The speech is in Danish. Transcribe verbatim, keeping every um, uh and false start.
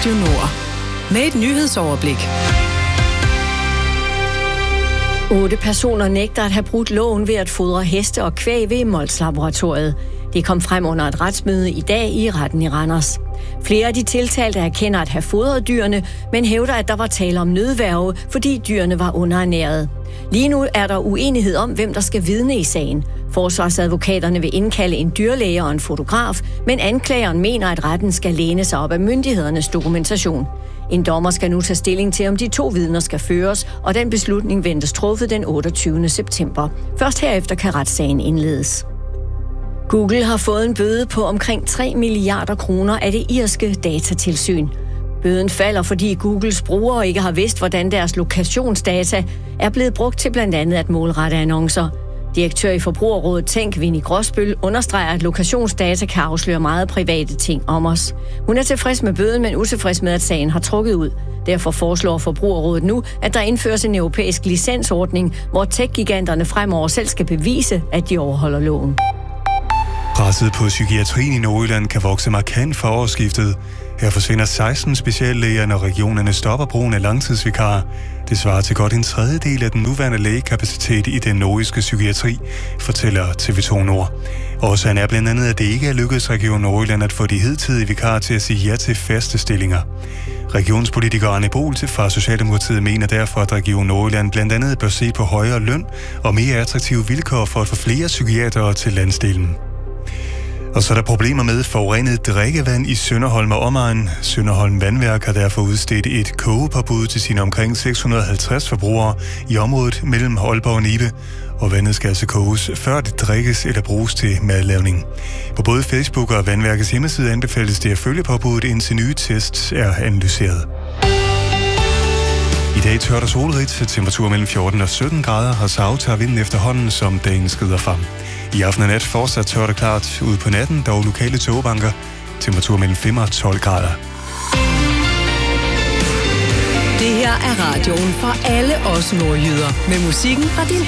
Radio Nord. Med et nyhedsoverblik. Otte personer nægter at have brudt loven ved at fodre heste og kvæg ved Mols-laboratoriet. Det kom frem under et retsmøde i dag i retten i Randers. Flere af de tiltalte erkender at have fodret dyrene, men hævder, at der var tale om nødværge, fordi dyrene var underernæret. Lige nu er der uenighed om, hvem der skal vidne i sagen. Forsvarsadvokaterne vil indkalde en dyrlæge og en fotograf, men anklageren mener, at retten skal læne sig op af myndighedernes dokumentation. En dommer skal nu tage stilling til, om de to vidner skal føres, og den beslutning ventes truffet den otteogtyvende september. Først herefter kan retssagen indledes. Google har fået en bøde på omkring tre milliarder kroner af det irske datatilsyn. Bøden falder, fordi Googles brugere ikke har vidst, hvordan deres lokationsdata er blevet brugt til blandt andet at målrette annoncer. Direktør i Forbrugerrådet Tænk, Winnie Gråsbøl, understreger, at lokationsdata kan afsløre meget private ting om os. Hun er tilfreds med bøden, men utilfreds med, at sagen har trukket ud. Derfor foreslår Forbrugerrådet nu, at der indføres en europæisk licensordning, hvor tech-giganterne fremover selv skal bevise, at de overholder loven. Presset på psykiatrien i Nordjylland kan vokse markant for årsskiftet. Her forsvinder seksten speciallæger, når regionerne stopper brugen af langtidsvikarer. Det svarer til godt en tredjedel af den nuværende lægekapacitet i den nordjyske psykiatri, fortæller T V to Nord. Årsagen er blandt andet, at det ikke er lykkedes Region Nordjylland at få de hidtidige vikarer til at sige ja til faste stillinger. Regionspolitiker Arne Bohl fra Socialdemokratiet mener derfor, at Region Nordjylland blandt andet bør se på højere løn og mere attraktive vilkår for at få flere psykiatere til landsdelen. Og så er der problemer med forurenet drikkevand i Sønderholm og omegn. Sønderholm Vandværk har derfor udstedt et kogepåbud til sine omkring seks hundrede og halvtreds forbrugere i området mellem Aalborg og Nibe. Og vandet skal altså koges, før det drikkes eller bruges til madlavning. På både Facebook og Vandværkets hjemmeside anbefales det at følge påbuddet, indtil nye tests er analyseret. I dag tørt og solrigt, temperatur mellem fjorten og sytten grader, og så aftager vinden efterhånden, som dagen skrider frem. I aften og nat fortsat tørt og klart. Ude på natten dog lokale tågebanker. Temperatur mellem fem og tolv grader. Det her er radioen for alle os nordjyder. Med musikken fra din